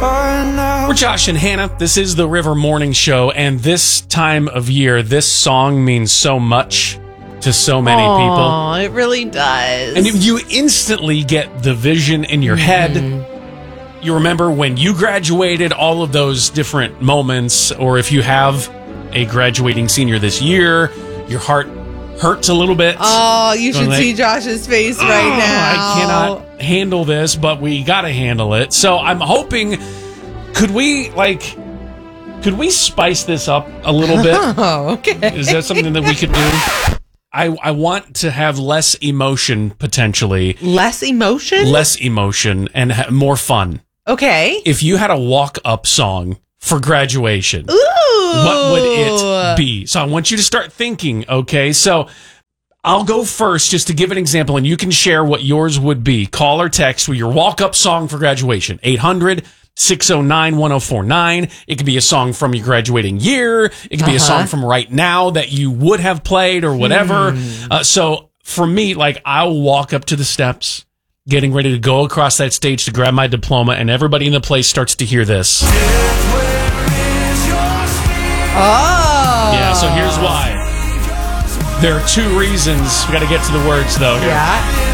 We're Josh and Hannah. This is the River Morning Show, and this time of year, this song means so much to so many people. Oh, it really does. And you instantly get the vision in your head. You remember when you graduated, all of those different moments, or if you have a graduating senior this year, your heart hurts a little bit. Oh, you should see Josh's face right now. I cannot handle this, but we got to handle it. So I'm hoping, could we spice this up a little bit? Oh, okay. Is that something that we could do? I want to have less emotion, potentially. Less emotion? Less emotion and more fun. Okay. If you had a walk-up song for graduation, Ooh. what would it be? So I want you to start thinking, okay? So I'll go first just to give an example, and you can share what yours would be. Call or text with your walk-up song for graduation. 800-609-1049. It could be a song from your graduating year. It could be a song from right now that you would have played or whatever. So for me, I'll walk up to the steps, getting ready to go across that stage to grab my diploma, and everybody in the place starts to hear this. Oh. Yeah, so here's why. There are two reasons. We got to get to the words, though. Here. Yeah.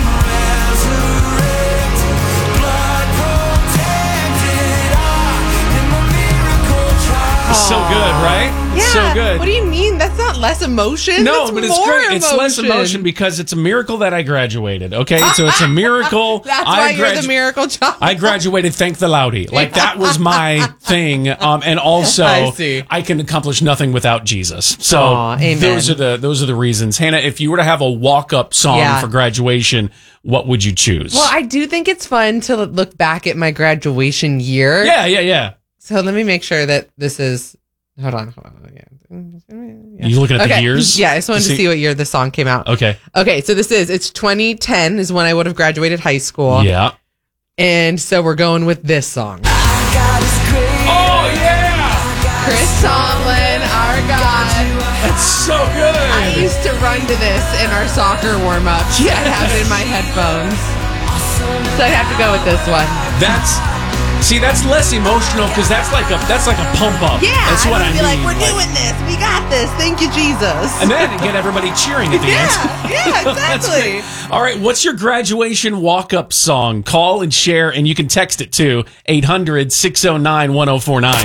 It's so good, right? Yeah. So good. What do you mean? That's not less emotion. No, That's but it's more great. Emotion. It's less emotion because it's a miracle that I graduated. Okay, so it's a miracle. That's why you're the miracle child. I graduated. Thank the Loudy. That was my thing. And also, I can accomplish nothing without Jesus. So those are the reasons. Hannah, if you were to have a walk-up song for graduation, what would you choose? Well, I do think it's fun to look back at my graduation year. Yeah. So let me make sure that this is. Hold on. Yeah. You looking at the years? Yeah, I just wanted to see what year the song came out. Okay, so it's 2010 is when I would have graduated high school. Yeah. And so we're going with this song. Oh, yeah! Chris Tomlin, our God. That's so good. I used to run to this in our soccer warm-ups. Yeah. I'd have it in my headphones. So I'd have to go with this one. That's less emotional because that's like a pump up. Yeah, that's what I mean. Like, we're doing this. We got this. Thank you, Jesus. And then get everybody cheering at the end. Yeah, exactly. All right, what's your graduation walk-up song? Call and share, and you can text it to 800-609-1049.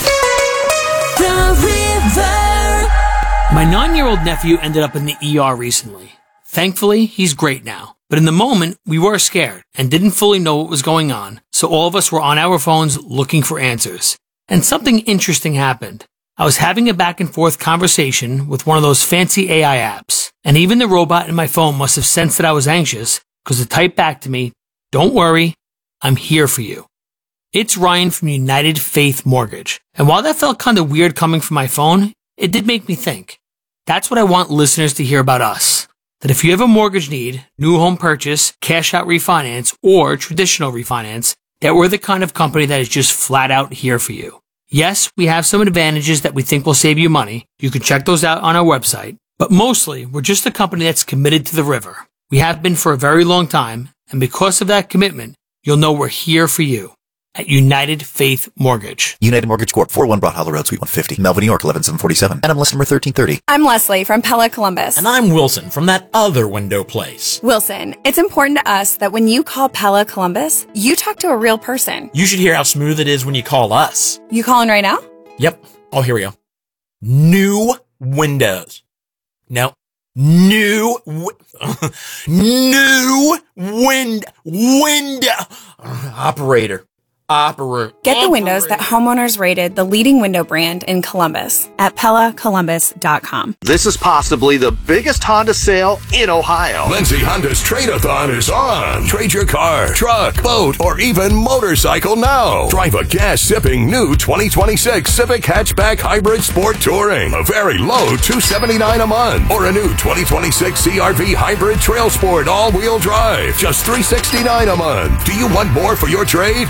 The River. My 9-year-old nephew ended up in the ER recently. Thankfully, he's great now. But in the moment, we were scared and didn't fully know what was going on, so all of us were on our phones looking for answers. And something interesting happened. I was having a back and forth conversation with one of those fancy AI apps, and even the robot in my phone must have sensed that I was anxious because it typed back to me, "Don't worry, I'm here for you." It's Ryan from United Faith Mortgage. And while that felt kind of weird coming from my phone, it did make me think. That's what I want listeners to hear about us. That if you have a mortgage need, new home purchase, cash out refinance, or traditional refinance, that we're the kind of company that is just flat out here for you. Yes, we have some advantages that we think will save you money. You can check those out on our website. But mostly, we're just a company that's committed to the river. We have been for a very long time, and because of that commitment, you'll know we're here for you. At United Faith Mortgage. United Mortgage Corp. 401 Broad Hollow Road, Suite 150, Melville, New York, 11747. NMLS number 1330. I'm Leslie from Pella Columbus. And I'm Wilson from that other window place. Wilson, it's important to us that when you call Pella Columbus, you talk to a real person. You should hear how smooth it is when you call us. You calling right now? Yep. Oh, here we go. New windows. No. New window. Operator. Get the windows that homeowners rated the leading window brand in Columbus at PellaColumbus.com. This is possibly the biggest Honda sale in Ohio. Lindsay Honda's Trade-A-Thon is on. Trade your car, truck, boat, or even motorcycle now. Drive a gas-sipping new 2026 Civic Hatchback Hybrid Sport Touring. A very low $279 a month. Or a new 2026 CRV Hybrid Trail Sport all-wheel drive. Just $369 a month. Do you want more for your trade? See Lindsay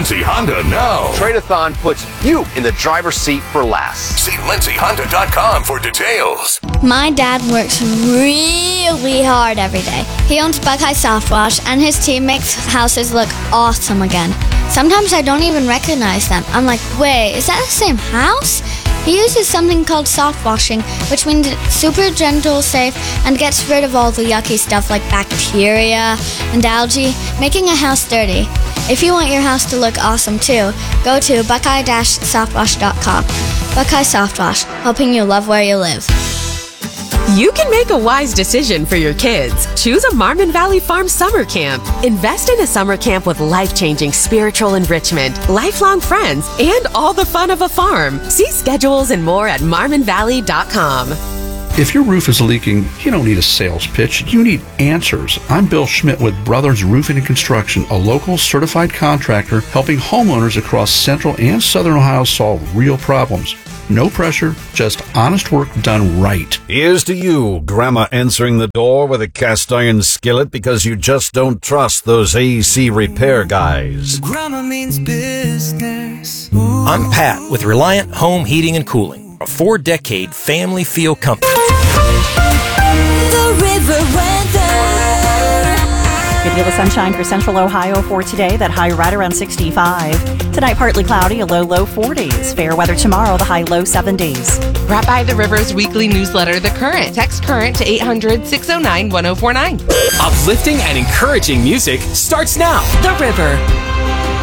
Lindsay Honda now. Trade-a-thon puts you in the driver's seat for last. See lindsayhonda.com for details. My dad works really hard every day. He owns Buckeye Soft Wash, and his team makes houses look awesome again. Sometimes I don't even recognize them. I'm like, wait, is that the same house? He uses something called soft washing, which means it's super gentle, safe, and gets rid of all the yucky stuff like bacteria and algae, making a house dirty. If you want your house to look awesome too, go to buckeye-softwash.com. Buckeye Soft Wash, helping you love where you live. You can make a wise decision for your kids. Choose a Marmon Valley Farm summer camp. Invest in a summer camp with life-changing spiritual enrichment, lifelong friends, and all the fun of a farm. See schedules and more at marmonvalley.com. If your roof is leaking, you don't need a sales pitch. You need answers. I'm Bill Schmidt with Brothers Roofing and Construction, a local certified contractor helping homeowners across central and southern Ohio solve real problems. No pressure, just honest work done right. Here's to you, Grandma answering the door with a cast iron skillet because you just don't trust those AC repair guys. Grandma means business. I'm Pat with Reliant Home Heating and Cooling, a 4-decade family feel company. The River Weather. Good deal of sunshine for central Ohio for today. That high right around 65. Tonight, partly cloudy, a low 40s. Fair weather tomorrow, the high low 70s. Brought by the River's weekly newsletter, The Current. Text Current to 800-609-1049. Uplifting and encouraging music starts now. The River.